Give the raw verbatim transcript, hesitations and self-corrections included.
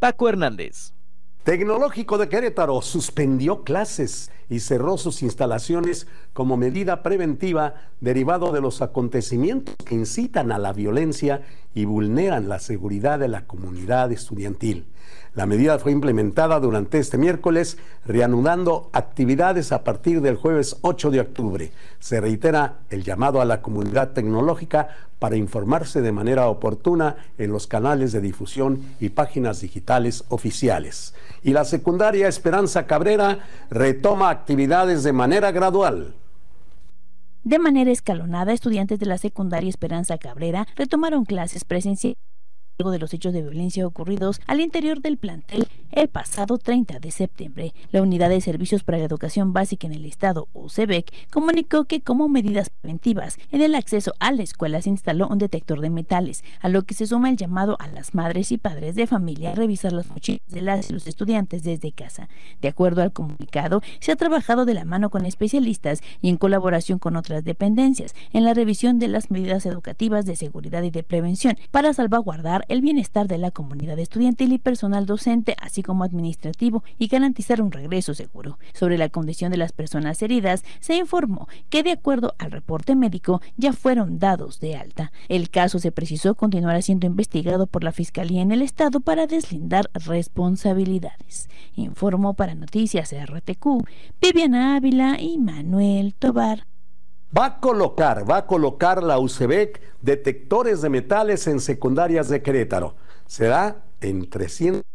Paco Hernández. Tecnológico de Querétaro suspendió clases y cerró sus instalaciones como medida preventiva derivado de los acontecimientos que incitan a la violencia y vulneran la seguridad de la comunidad estudiantil. La medida fue implementada durante este miércoles, reanudando actividades a partir del jueves ocho de octubre. Se reitera el llamado a la comunidad tecnológica para informarse de manera oportuna en los canales de difusión y páginas digitales oficiales. Y la secundaria Esperanza Cabrera retoma actividades de manera gradual. De manera escalonada, estudiantes de la secundaria Esperanza Cabrera retomaron clases presenciales luego de los hechos de violencia ocurridos al interior del plantel el pasado treinta de septiembre. La Unidad de Servicios para la Educación Básica en el Estado, U C B E C, comunicó que como medidas preventivas en el acceso a la escuela se instaló un detector de metales, a lo que se suma el llamado a las madres y padres de familia a revisar las mochilas de las y los estudiantes desde casa. De acuerdo al comunicado, se ha trabajado de la mano con especialistas y en colaboración con otras dependencias en la revisión de las medidas educativas de seguridad y de prevención para salvaguardar el bienestar de la comunidad estudiantil y personal docente, así como administrativo, y garantizar un regreso seguro. Sobre la condición de las personas heridas, se informó que de acuerdo al reporte médico ya fueron dados de alta. El caso, se precisó, continuará siendo investigado por la Fiscalía en el Estado para deslindar responsabilidades. Informó para Noticias R T Q, Viviana Ávila y Manuel Tobar. Va a colocar, va a colocar la U C B E C detectores de metales en secundarias de Querétaro. Será en trescientos